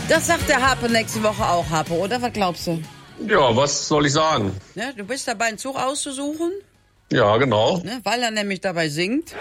Das sagt der Harpe nächste Woche auch, Harpe, oder? Was glaubst du? Ja, was soll ich sagen? Ne, du bist dabei, einen Zug auszusuchen? Ja, genau. Ne, weil er nämlich dabei singt.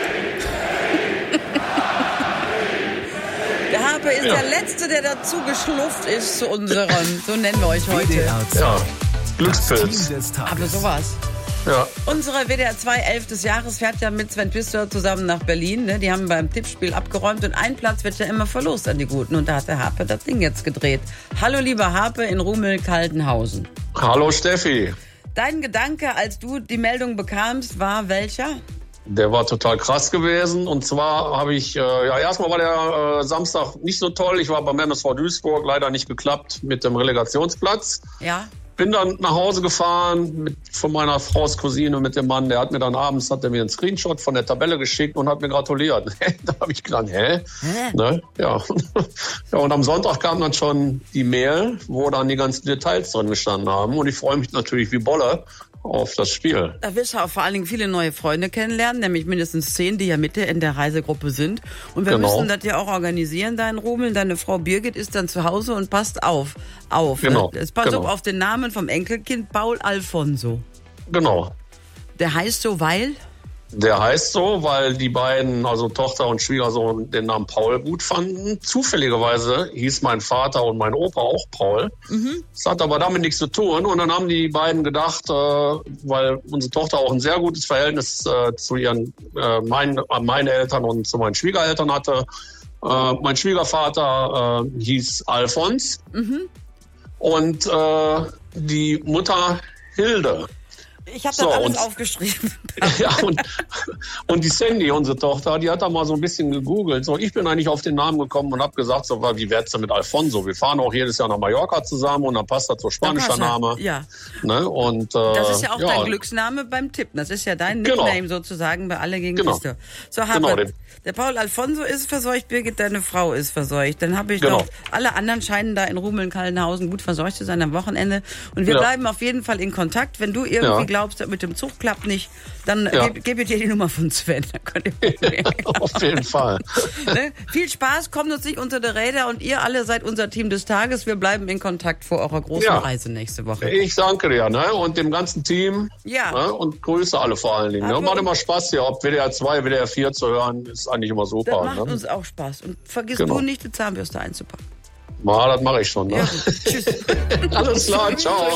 Der Harpe ist der Letzte, der dazu geschlufft ist zu unserem, so nennen wir euch heute. Ja, Glückspilz. Aber sowas. Ja. Unsere WDR 2 11 des Jahres fährt ja mit Sven Püster zusammen nach Berlin. Ne? Die haben beim Tippspiel abgeräumt und ein Platz wird ja immer verlost an die Guten. Und da hat der Harpe das Ding jetzt gedreht. Hallo, lieber Harpe in Rummel-Kaltenhausen. Hallo Steffi. Dein Gedanke, als du die Meldung bekamst, war welcher? Der war total krass gewesen. Und zwar habe ich, erstmal war der Samstag nicht so toll. Ich war beim MSV Duisburg, leider nicht geklappt mit dem Relegationsplatz. Ja. Bin dann nach Hause gefahren von meiner Frau's Cousine mit dem Mann. Der hat mir dann abends mir einen Screenshot von der Tabelle geschickt und hat mir gratuliert. Da habe ich gedacht, hä? Ne? Ja. Ja, und am Sonntag kam dann schon die Mail, wo dann die ganzen Details drin gestanden haben. Und ich freue mich natürlich wie Bolle auf das Spiel. Da wirst du auch vor allen Dingen viele neue Freunde kennenlernen, nämlich mindestens 10, die ja mit dir in der Reisegruppe sind. Und wir müssen das ja auch organisieren, deinen Rummel. Deine Frau Birgit ist dann zu Hause und passt auf. Genau. Ne? Pass auf den Namen vom Enkelkind, Paul Alfonso. Genau. Der heißt so, weil? Der heißt so, weil die beiden, also Tochter und Schwiegersohn, den Namen Paul gut fanden. Zufälligerweise hieß mein Vater und mein Opa auch Paul. Das hat aber damit nichts zu tun. Und dann haben die beiden gedacht, weil unsere Tochter auch ein sehr gutes Verhältnis zu meinen Eltern und zu meinen Schwiegereltern hatte. Mein Schwiegervater hieß Alfons und die Mutter Hilde. Ich habe das alles aufgeschrieben. Ja, und die Sandy, unsere Tochter, die hat da mal so ein bisschen gegoogelt. So, ich bin eigentlich auf den Namen gekommen und habe gesagt, so, wie wär's denn mit Alfonso? Wir fahren auch jedes Jahr nach Mallorca zusammen und dann passt das so spanischer Name. Ja. Ne? Und, das ist ja auch dein Glücksname beim Tippen. Das ist ja dein Nickname sozusagen bei Alle gegen Christo. So, Harpe, der Paul Alfonso ist verseucht, Birgit, deine Frau ist verseucht. Dann habe ich noch, alle anderen scheinen da in Rumeln-Kaltenhausen gut verseucht zu sein am Wochenende. Und wir bleiben auf jeden Fall in Kontakt. Wenn du irgendwie glaubst, mit dem Zug klappt nicht, dann gebe ich dir die Nummer von Sven. Dann könnt ihr auf jeden Fall. Ne? Viel Spaß, kommt uns nicht unter die Räder und ihr alle seid unser Team des Tages. Wir bleiben in Kontakt vor eurer großen Reise nächste Woche. Ich danke dir, ne? Und dem ganzen Team. Ja. Ne? Und grüße alle vor allen Dingen. Ne? Macht immer Spaß hier, ob WDR 2, WDR 4 zu hören, ist eigentlich immer super. Das macht uns auch Spaß. Und vergiss du nicht, die Zahnbürste einzupacken. Das mache ich schon. Ne? Ja, tschüss. Alles klar, ciao.